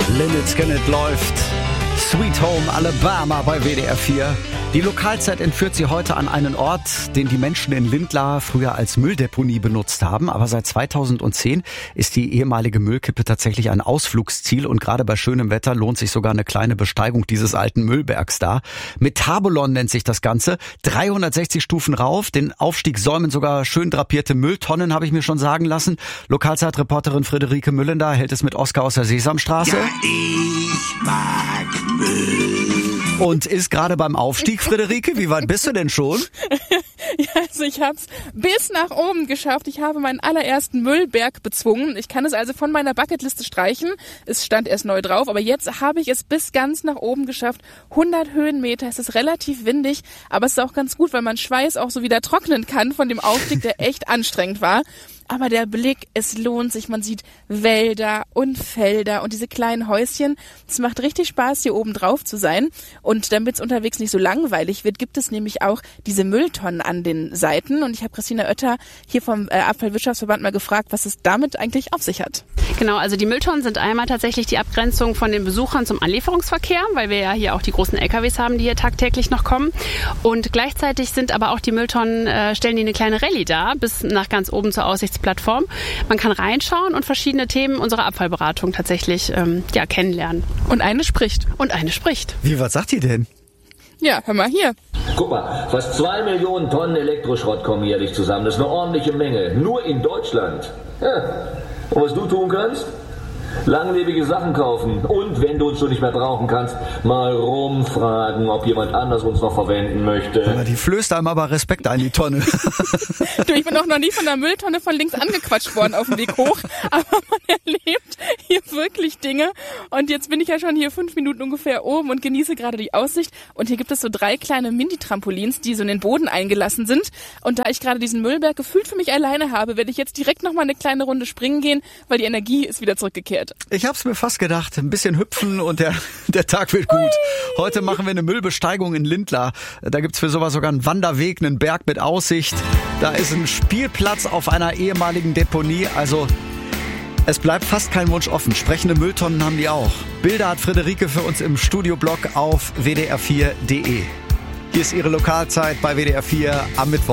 Lynyrd Skynyrd läuft Sweet Home Alabama bei WDR 4. Die Lokalzeit entführt Sie heute an einen Ort, den die Menschen in Lindlar früher als Mülldeponie benutzt haben. Aber seit 2010 ist die ehemalige Müllkippe tatsächlich ein Ausflugsziel. Und gerade bei schönem Wetter lohnt sich sogar eine kleine Besteigung dieses alten Müllbergs da. Metabolon nennt sich das Ganze. 360 Stufen rauf. Den Aufstieg säumen sogar schön drapierte Mülltonnen, habe ich mir schon sagen lassen. Lokalzeitreporterin Friederike Müllender hält es mit Oskar aus der Sesamstraße. Ja, ich mag Müll. Und ist gerade beim Aufstieg, Friederike. Wie weit bist du denn schon? Ja, also ich habe es bis nach oben geschafft. Ich habe meinen allerersten Müllberg bezwungen. Ich kann es also von meiner Bucketliste streichen. Es stand erst neu drauf, aber jetzt habe ich es bis ganz nach oben geschafft. 100 Höhenmeter, es ist relativ windig, aber es ist auch ganz gut, weil man Schweiß auch so wieder trocknen kann von dem Aufstieg, der echt anstrengend war. Aber der Blick, es lohnt sich. Man sieht Wälder und Felder und diese kleinen Häuschen. Es macht richtig Spaß, hier oben drauf zu sein. Und damit es unterwegs nicht so langweilig wird, gibt es nämlich auch diese Mülltonnen an den Seiten. Und ich habe Christina Oetter hier vom Abfallwirtschaftsverband mal gefragt, was es damit eigentlich auf sich hat. Genau, also die Mülltonnen sind einmal tatsächlich die Abgrenzung von den Besuchern zum Anlieferungsverkehr, weil wir ja hier auch die großen LKWs haben, die hier tagtäglich noch kommen. Und gleichzeitig sind aber auch die Mülltonnen, stellen die eine kleine Rallye dar, bis nach ganz oben zur Aussichtsplattform. Man kann reinschauen und verschiedene Themen unserer Abfallberatung tatsächlich kennenlernen. Und eine spricht. Wie, was sagt die denn? Ja, hör mal hier. Guck mal, fast 2 Millionen Tonnen Elektroschrott kommen jährlich zusammen. Das ist eine ordentliche Menge. Nur in Deutschland. Ja. Und was du tun kannst? Langlebige Sachen kaufen. Und wenn du uns schon nicht mehr brauchen kannst, mal rumfragen, ob jemand anders uns noch verwenden möchte. Aber die flößt einem aber Respekt ein, die Tonne. Du, ich bin auch noch nie von einer Mülltonne von links angequatscht worden auf dem Weg hoch. Aber man erlebt hier wirklich Dinge. Und jetzt bin ich ja schon hier 5 Minuten ungefähr oben und genieße gerade die Aussicht. Und hier gibt es so 3 kleine Mini-Trampolins, die so in den Boden eingelassen sind. Und da ich gerade diesen Müllberg gefühlt für mich alleine habe, werde ich jetzt direkt nochmal eine kleine Runde springen gehen, weil die Energie ist wieder zurückgekehrt. Ich hab's mir fast gedacht. Ein bisschen hüpfen und der Tag wird gut. Heute machen wir eine Müllbesteigung in Lindlar. Da gibt's für sowas sogar einen Wanderweg, einen Berg mit Aussicht. Da ist ein Spielplatz auf einer ehemaligen Deponie. Also es bleibt fast kein Wunsch offen. Sprechende Mülltonnen haben die auch. Bilder hat Friederike für uns im Studioblog auf wdr4.de. Hier ist ihre Lokalzeit bei WDR 4 am Mittwoch.